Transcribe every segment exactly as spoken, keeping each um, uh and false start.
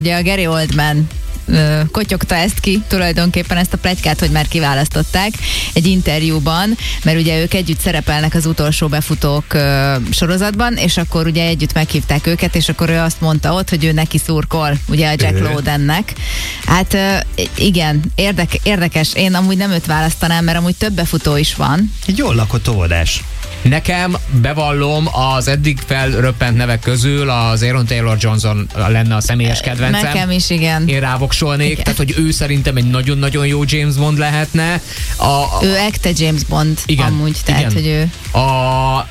Ugye a Gary Oldman ö, kotyogta ezt ki, tulajdonképpen ezt a pletykát, hogy már kiválasztották egy interjúban, mert ugye ők együtt szerepelnek az utolsó befutók ö, sorozatban, és akkor ugye együtt meghívták őket, és akkor ő azt mondta ott, hogy ő neki szurkol, ugye a Jack Lowdennek. Hát ö, igen, érdek, érdekes. Én amúgy nem őt választanám, mert amúgy több befutó is van. Egy jól lakott óvodás. Nekem, bevallom, az eddig felröppent nevek közül az Aaron Taylor Johnson lenne a személyes kedvencem. Nekem is, igen. Én rávoksolnék, Igen. tehát hogy ő szerintem egy nagyon-nagyon jó James Bond lehetne. A, a, Ő ekte James Bond igen, amúgy, tehát igen. hogy ő... A, a,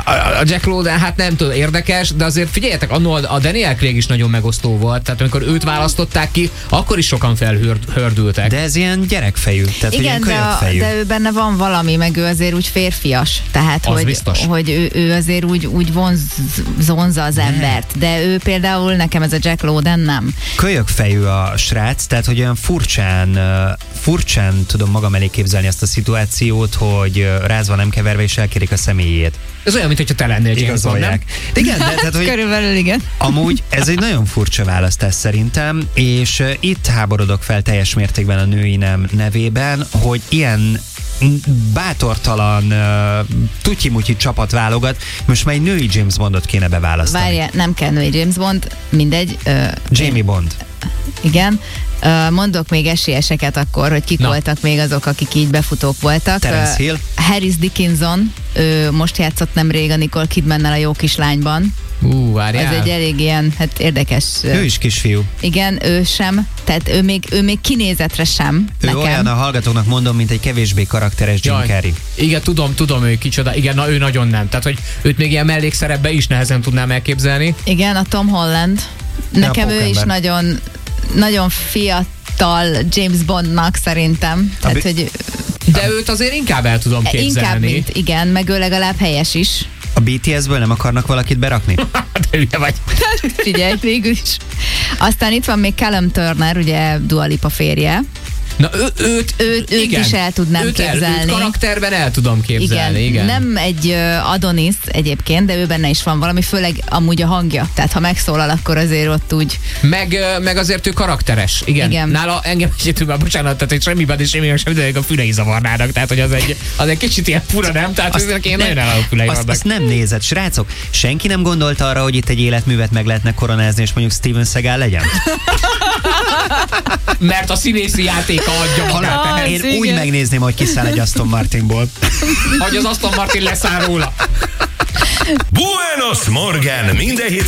a Jack Lowden, hát nem tudom, érdekes, de azért figyeljetek, annól a Daniel Craig is nagyon megosztó volt, tehát amikor őt választották ki, akkor is sokan felhördültek. De ez ilyen gyerekfejű, tehát Igen, ilyen de, a, kölyökfejű. de ő benne van valami, meg ő azért úgy férfias, tehát Az hogy, biztos. hogy ő, ő azért úgy, úgy vonz, vonzza az embert, de ő például nekem ez a Jack Lowden nem. Kölyökfejű a srác, tehát hogy olyan furcsán, uh, furcsán tudom magam elé képzelni ezt a szituációt, hogy uh, rázva nem keverve és elkérik a személyét. Ez olyan, mintha te lennél James Bond, nem? Igen, de tehát, hogy Körülbelül igen. amúgy ez egy nagyon furcsa választás szerintem, és uh, itt háborodok fel teljes mértékben a női nem nevében, hogy ilyen bátortalan uh, tutyi-mutyi csapat válogat, most már egy női James Bondot kéne beválasztani. Várja, nem kell női James Bond, mindegy. Uh, Jamie Bond. Igen. Uh, mondok még esélyeseket akkor, hogy kik Na. voltak még azok, akik így befutók voltak. Terence Uh, Hill. Harris Dickinson, ő most játszott nemrég a Nicole Kidmannel a Jó kislányban. Ú, várjál. Ez egy elég ilyen, hát érdekes. Ő is kisfiú. Igen, ő sem, tehát ő még, ő még kinézetre sem. Ő nekem. olyan, a hallgatóknak mondom, mint egy kevésbé karakteres Jim Jaj. Carrey. Igen, tudom, tudom, ő kicsoda. Igen, na ő nagyon nem. Tehát, hogy őt még ilyen mellékszerepbe is nehezen tudnám elképzelni. Igen, a Tom Holland. Nekem a ő is Pókember. nagyon, nagyon fiatal James Bondnak szerintem. Tehát, bi- hogy De őt azért inkább el tudom képzelni. inkább, mint igen, meg ő legalább helyes is. A bé té es-ből nem akarnak valakit berakni? De hülye vagy. Figyelj, végül is. Aztán itt van még Callum Turner, ugye Dua Lipa férje. Na ő, őt, Őt- őt igen. is el tudnám őt El, képzelni. őt karakterben el tudom képzelni, igen. Nem egy ö, Adonis egyébként, de ő benne is van valami, főleg amúgy a hangja. Tehát ha megszólal, akkor azért ott úgy... Meg, ö, meg azért ő karakteres. Igen. Igen. Nála engem egyébként már bocsánat, tehát hogy semmiben és semmiben sem, de a fülei zavarnának. Tehát, hogy az egy, az egy kicsit ilyen fura, nem? Tehát azt, én nagyon el a fülei azt, vannak. azt nem nézett, srácok. Senki nem gondolta arra, hogy itt egy életművet meg lehetne koronázni, és mondjuk Steven Seagal legyen? Mert a színészi játéka adja magát. Ah, Én igen. úgy megnézném, hogy kiszáll egy Aston Martinból. Hogy az Aston Martin leszáll róla. Buenos Morgen! Minden héten